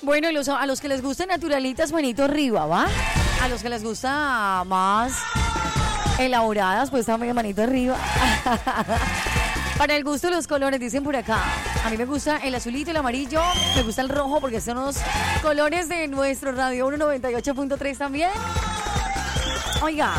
Bueno, a los que les gusta naturalitas, manito arriba, ¿va? A los que les gusta más elaboradas, pues también manito arriba. Para el gusto de los colores, dicen por acá. A mí me gusta el azulito, el amarillo, me gusta el rojo porque son los colores de nuestro Radio 198.3 también. Oiga,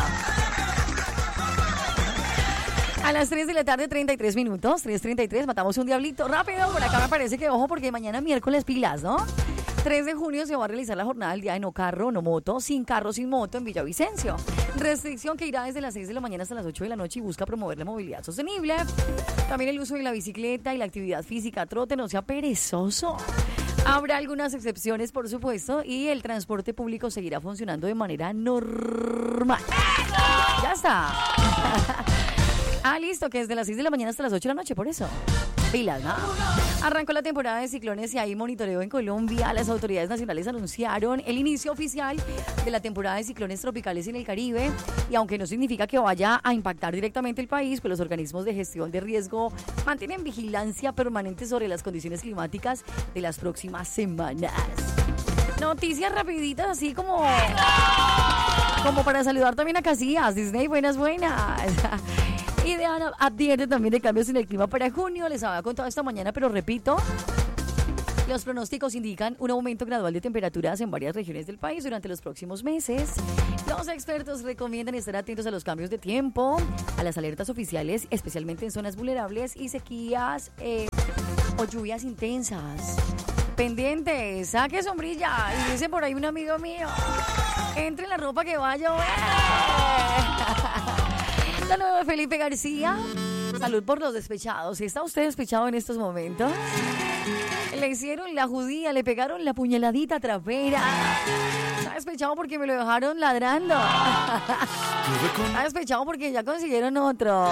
a las 3 de la tarde, 33 minutos, 3:33, matamos un diablito rápido. Por acá me parece que, ojo, porque mañana miércoles pilas, ¿no? 3 de junio se va a realizar la jornada del día de no carro, no moto, sin carro, sin moto en Villavicencio. Restricción que irá desde las 6 de la mañana hasta las 8 de la noche y busca promover la movilidad sostenible. También el uso de la bicicleta y la actividad física, trote, no sea perezoso. Habrá algunas excepciones, por supuesto, y el transporte público seguirá funcionando de manera normal. Ya está. Listo, que desde las 6 de la mañana hasta las 8 de la noche, por eso. Pilas, ¿no? Arrancó la temporada de ciclones y hay monitoreo en Colombia. Las autoridades nacionales anunciaron el inicio oficial de la temporada de ciclones tropicales en el Caribe. Y aunque no significa que vaya a impactar directamente el país, pues los organismos de gestión de riesgo mantienen vigilancia permanente sobre las condiciones climáticas de las próximas semanas. Noticias rapiditas, así como para saludar también a Casillas. Disney, buenas. Y de Ana advierte también de cambios en el clima para junio. Les había contado esta mañana, pero repito, los pronósticos indican un aumento gradual de temperaturas en varias regiones del país durante los próximos meses. Los expertos recomiendan estar atentos a los cambios de tiempo, a las alertas oficiales, especialmente en zonas vulnerables y sequías o lluvias intensas. Pendientes, saque sombrilla. Y dice por ahí un amigo mío, entre en la ropa que vaya a llover. Saludos de Felipe García. Salud por los despechados. ¿Está usted despechado en estos momentos? Le hicieron la judía, le pegaron la puñaladita trapera. Está despechado porque me lo dejaron ladrando. Está despechado porque ya consiguieron otro.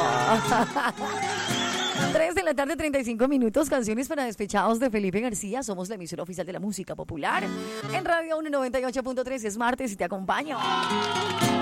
3 de la tarde, 35 minutos. Canciones para despechados de Felipe García. Somos la emisora oficial de la música popular. En Radio 198.3 es martes y te acompaño.